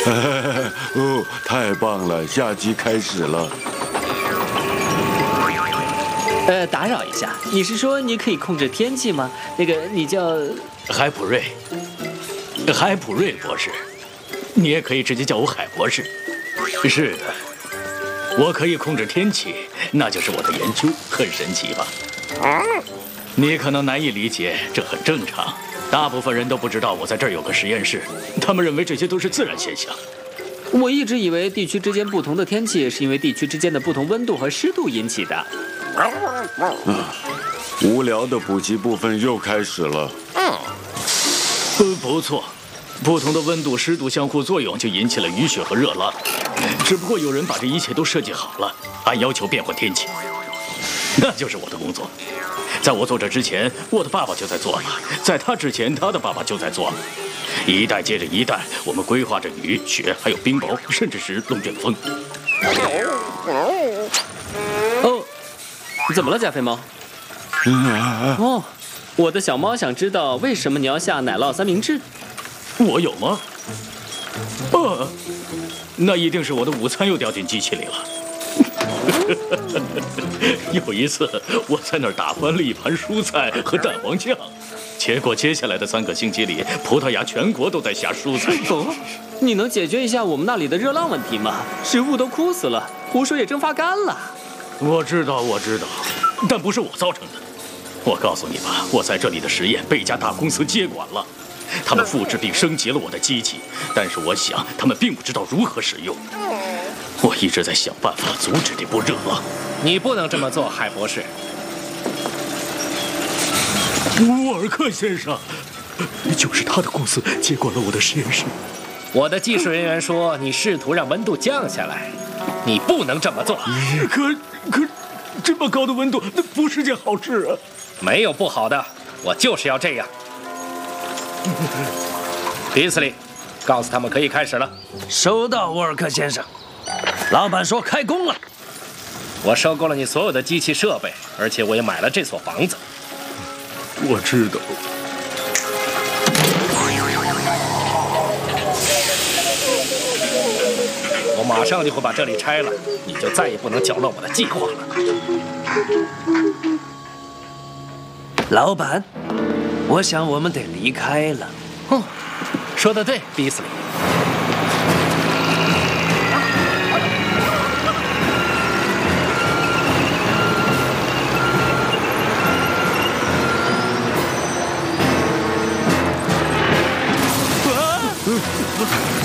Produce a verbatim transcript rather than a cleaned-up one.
哦，太棒了！下集开始了。 呃，打扰一下，你是说你可以控制天气吗？那个，你叫海普瑞，海普瑞博士，你也可以直接叫我海博士。是的，我可以控制天气，那就是我的研究，很神奇吧？你可能难以理解，这很正常。大部分人都不知道我在这儿有个实验室，他们认为这些都是自然现象。 我一直以为地区之间不同的天气是因为地区之间的不同温度和湿度引起的。 啊，无聊的补习部分又开始了。 呃，不错，不同的温度、湿度相互作用就引起了雨雪和热浪。只不过有人把这一切都设计好了，按要求变换天气，那就是我的工作。在我做这之前，我的爸爸就在做了；在他之前，他的爸爸就在做了。一代接着一代，我们规划着雨、雪，还有冰雹，甚至是龙卷风。 哦，怎么了，加菲猫？哦，我的小猫想知道为什么你要下奶酪三明治？ 我有吗？呃，那一定是我的午餐又掉进机器里了。有一次，我在那儿打翻了一盘蔬菜和蛋黄酱，结果接下来的三个星期里，葡萄牙全国都在下蔬菜。 哦，你能解决一下我们那里的热浪问题吗？食物都枯死了，湖水也蒸发干了。 我知道，我知道，但不是我造成的。我告诉你吧，我在这里的实验被一家大公司接管了，他们复制并升级了我的机器，但是我想他们并不知道如何使用。我一直在想办法阻止这波热浪。 你不能这么做，海博士。 沃尔克先生，就是他的公司接管了我的实验室。 我的技术人员说你试图让温度降下来，你不能这么做。 可可，这么高的温度，那不是件好事啊。 没有不好的，我就是要这样。比斯利，告诉他们可以开始了。 收到，沃尔克先生。老板说开工了。 我收购了你所有的机器设备，而且我也买了这所房子。 我知道。 我马上就会把这里拆了，你就再也不能搅乱我的计划了。 老板，我想我们得离开了。 哼，说得对，比斯利。